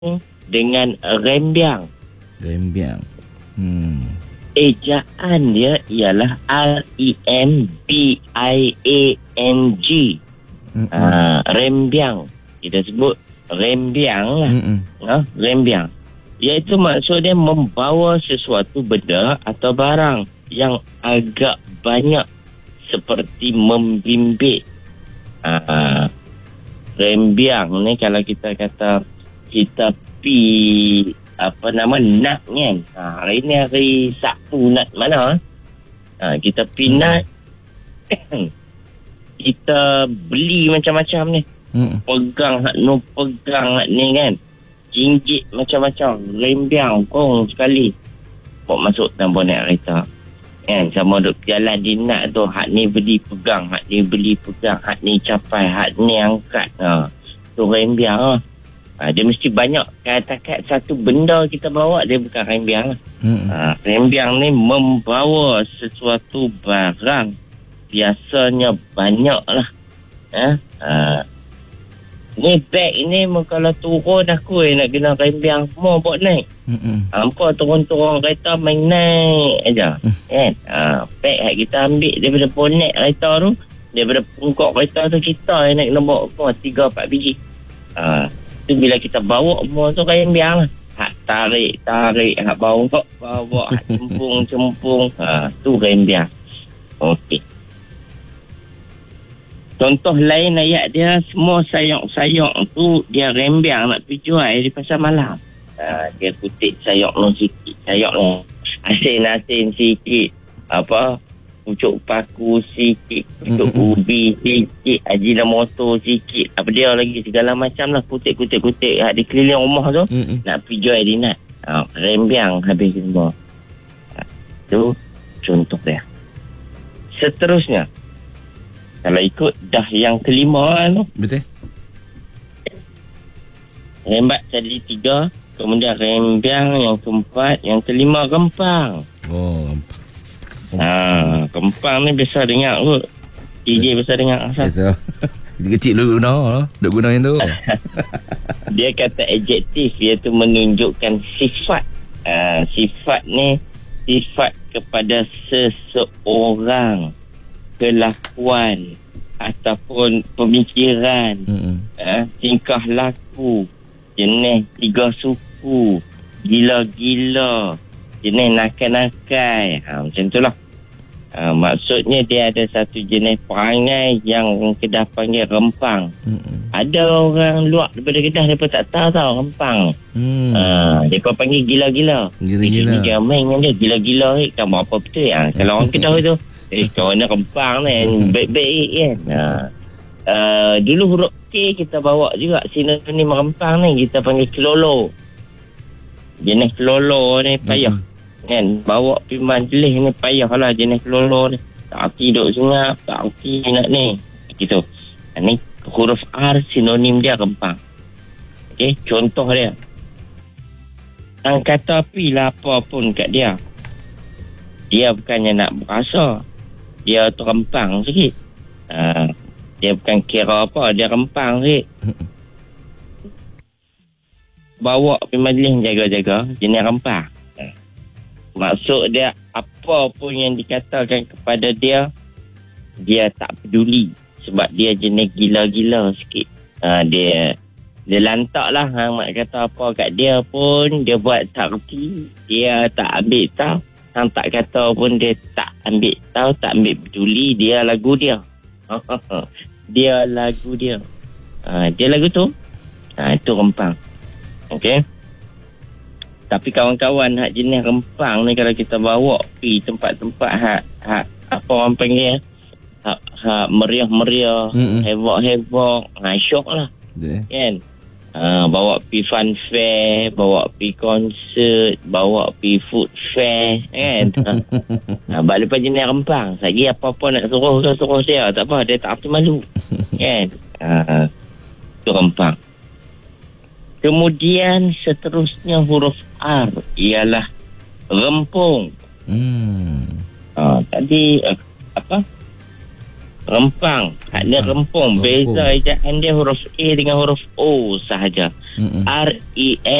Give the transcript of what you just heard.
dengan rembiang. Rembiang. Ejaan dia ialah REMBIANG. Rembiang. Kita sebut rembiang lah. Rembiang. Iaitu maksud dia membawa sesuatu benda atau barang yang agak banyak seperti membimbit. Rembiang ni kalau kita kata kita nat kan. Hari ni hari Sabtu, nat mana? Kita nat. Kita beli macam-macam ni. Pegang hak ni kan. Jinjit macam-macam. Rembiang kong sekali. Bawa masuk dalam bonet kereta. Kan, sama duduk jalan di nat tu. Hak ni beli pegang, hak ni beli pegang, hak ni capai, hak ni angkat. Tu rembiang lah. Dia mesti banyak katakan satu benda kita bawa, dia bukan rembiang lah. Rembiang ni membawa sesuatu barang, biasanya banyak lah. Ni beg ni kalau turun aku nak kena rembiang semua buat naik. Hampa turun-turun kereta main naik aja. Kan? Beg yang kita ambil daripada bonet kereta tu, daripada pungkok kereta tu, kita yang nak kena bawa semua 3-4 biji. Tu bila kita bawa semua tu rembiang lah. Hak tarik, hak bawa, hak cempung. Tu rembiang. Okey. Contoh lain ayat dia, semua sayok-sayok tu dia rembiang nak pergi jual di pasar malam. Dia kutip sayok lo sikit, sayok lo asin-asin sikit, pucuk paku sikit, pucuk ubi sikit, ajinomoto sikit, apa dia lagi segala macam lah, kutip di keliling rumah tu nak pergi jual di nat. Rembiang habis semua. Tu contoh dia. Seterusnya, kalau ikut dah yang kelima tu. Betul. Rembat tadi 3, kemudian rembiang yang keempat, yang kelima kempang. Kempang. Kempang ni biasa dengar kot. DJ biasa dengar asal. Betul. Kecil dulu duk guna yang tu. Dia kata adjektif, iaitu menunjukkan sifat. Sifat ni sifat kepada seseorang, kelakuan ataupun pemikiran, tingkah laku, jenis 3 suku, gila-gila, jenis nakal-nakal, macam itulah. Maksudnya dia ada satu jenis perangai yang Kedah panggil rempang. Ada orang luar daripada Kedah, mereka tak tahu rempang. Mereka panggil gila-gila. Ini dia main dengan dia, gila-gila kan apa betul. Kalau orang Kedah tu kawan nak rempang ni baik-baik kan. Dulu huruf K kita bawa juga sinonim rempang ni, kita panggil kelolo. Jenis kelolo ni payah kan, bawa pergi majlis ni payah lah jenis kelolo ni. Tak hati duduk sengap, tak hati nak ni gitu. Ni huruf R sinonim dia rempang. Okay, contoh dia, ang kata api lah apa pun kat dia, dia bukannya nak berasa, dia terempang sikit. Dia bukan kira apa, dia rempang sikit. Bawa pergi majlis jaga-jaga, jenis rempang. Maksud dia, apa pun yang dikatakan kepada dia, dia tak peduli. Sebab dia jenis gila-gila sikit. Dia lantak lah. Mak kata apa kat dia pun, dia buat tak reti. Dia tak ambil tahu. Hang tak kata pun dia tak ambil tahu, tak ambil peduli. Dia lagu dia. Dia lagu dia. Dia lagu tu. Itu rempang. Okey. Tapi kawan-kawan, hak jenis rempang ni kalau kita bawa pergi tempat-tempat hak apa orang panggil, hak meriah-meriah, heboh-heboh, syok lah. Kan? Bawa pergi fun fair, bawa pergi konsert, bawa pergi food fair, kan? Lepas jenis rempang, lagi apa-apa nak suruh dia, tak apa, dia tak apa malu. Kan? Itu rempang. Kemudian seterusnya huruf R ialah rempung. Tadi Rempang. Ada rempung. Beza ejaan dia huruf A dengan huruf O sahaja. Mm-mm. R-E-N